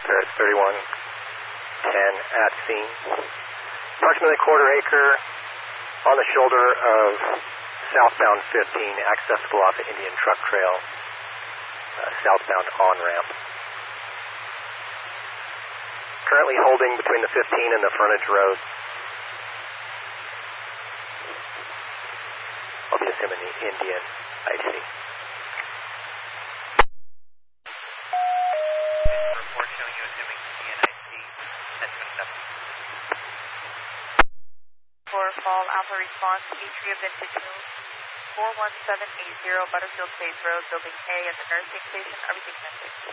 Paris 3110 at scene. Approximately a quarter acre on the shoulder of southbound 15, accessible off the Indian Truck Trail, southbound on-ramp. Currently holding between the 15 and the frontage road. I'll be assuming the Indian IC. Report showing you assuming Indian IC at 27. For fall alpha response, Atria Vintage Moon, 41780 Butterfield Place Road, Building A at the nursing station, everything message.